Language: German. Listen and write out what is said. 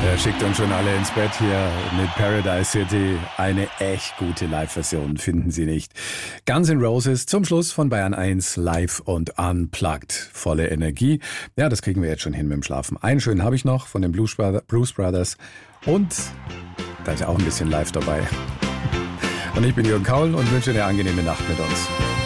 Schickt uns schon alle ins Bett hier mit Paradise City. Eine echt gute Live-Version, finden Sie nicht? Guns N' Roses zum Schluss von Bayern 1 live und unplugged. Volle Energie. Ja, das kriegen wir jetzt schon hin mit dem Schlafen. Einen schönen habe ich noch von den Blues Brothers. Und da ist ja auch ein bisschen live dabei. Und ich bin Jürgen Kaul und wünsche eine angenehme Nacht mit uns.